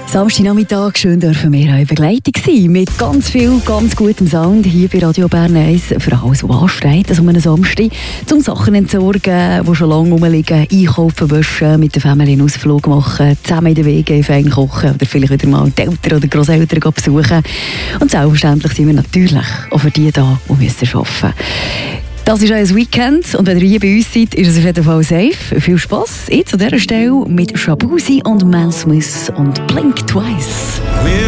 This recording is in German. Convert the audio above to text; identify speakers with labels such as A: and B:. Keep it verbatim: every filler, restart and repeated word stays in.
A: Samstagnachmittag, schön dürfen wir in Begleitung sein. Mit ganz viel, ganz gutem Sound hier bei Radio Bern eins. Für alles, was ansteht, also um einen Samstag. Zum Sachen entsorgen, die schon lange rumliegen. Einkaufen, waschen, mit der Familie einen Ausflug machen. Zusammen in den Wegen fein kochen. Oder vielleicht wieder mal die Eltern oder Grosseltern besuchen. Und selbstverständlich sind wir natürlich auch für die da, die müssen arbeiten. Das ist ein Weekend und wenn ihr hier bei uns seid, ist es auf jeden Fall safe. Viel Spass. Jetzt an dieser Stelle mit Shabuzi und Man Smith und Blink Twice.